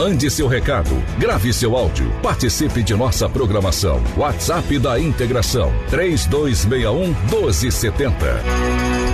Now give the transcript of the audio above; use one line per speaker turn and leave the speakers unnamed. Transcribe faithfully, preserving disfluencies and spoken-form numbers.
Mande seu recado, grave seu áudio, participe de nossa programação. WhatsApp da Integração três dois seis um um doze setenta.